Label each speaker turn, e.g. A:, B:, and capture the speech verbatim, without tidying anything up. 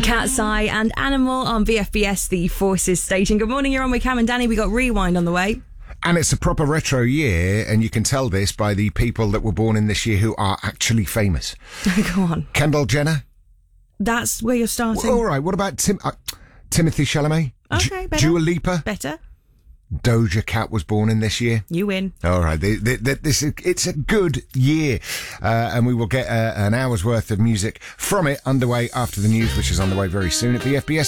A: Cat's Eye and Animal on V F B S, the Forces station. Good morning, you're on with Cam and Danny. We got Rewind on the way.
B: And it's a proper retro year, and you can tell this by the people that were born in this year who are actually famous.
A: Go on.
B: Kendall Jenner.
A: That's where you're starting.
B: Well, all right, what about Tim, uh, Timothy Chalamet?
A: Okay,
B: J-
A: better.
B: Dua Lipa?
A: Better.
B: Doja Cat was born in this year.
A: You win.
B: All right, the, the, the, this is, it's a good year, uh, and we will get uh, an hour's worth of music from it underway after the news, which is on the way very soon at V F B S.